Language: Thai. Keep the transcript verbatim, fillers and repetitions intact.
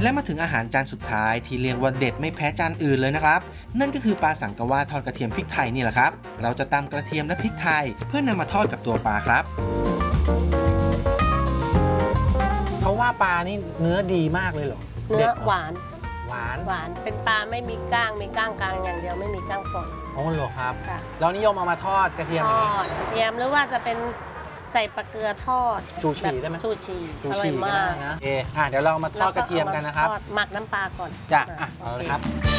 และมาถึงอาหารจานสุดท้ายที่เรียกว่าเด็ดไม่แพ้จานอื่นเลยนะครับนั่นก็คือปลาสังกะวาทอดกระเทียมพริกไทยนี่แหละครับเราจะตำกระเทียมและพริกไทยเพื่อนำมาทอดกับตัวปลาครับเขาว่าปลานี่เนื้อดีมากเลยเหรอเนื้อหวานหวานหวานเป็นปลาไม่มีก้างมีก้างกลางอย่างเดียวไม่มีก้างฝอยอ๋อเหรอครับค่ะเรานิยมเอามาทอดกระเทียมทอดกระเทียมหรือว่าจะเป็นใส่ปลาเกลือทอดชูชีได้ไหมชูชีชูอร่อชียมากนะเอออ่ะเดี๋ยวเรามาทอดกระเทียมกันนะครับหมักน้ำปลาก่อนจ้ะอ่ะเอาเลยครับ